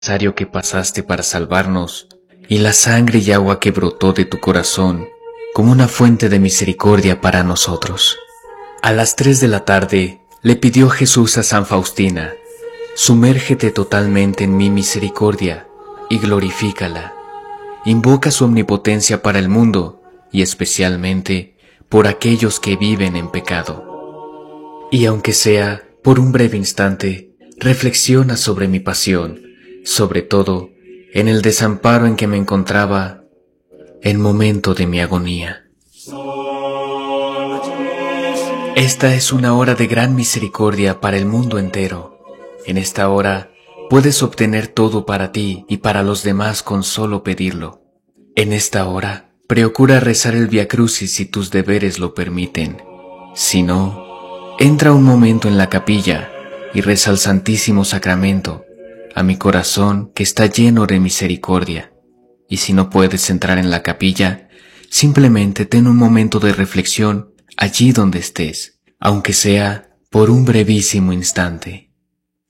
necesario que pasaste para salvarnos, y la sangre y agua que brotó de tu corazón como una fuente de misericordia para nosotros. A las 3 de la tarde le pidió Jesús a San Faustina: sumérgete totalmente en mi misericordia y glorifícala. Invoca su omnipotencia para el mundo y especialmente por aquellos que viven en pecado. Y aunque sea por un breve instante, reflexiona sobre mi pasión, sobre todo en el desamparo en que me encontraba en momento de mi agonía. Esta es una hora de gran misericordia para el mundo entero. En esta hora puedes obtener todo para ti y para los demás con solo pedirlo. En esta hora, procura rezar el Vía Crucis si tus deberes lo permiten. Si no, entra un momento en la capilla y reza al Santísimo Sacramento, a mi corazón que está lleno de misericordia. Y si no puedes entrar en la capilla, simplemente ten un momento de reflexión allí donde estés, aunque sea por un brevísimo instante.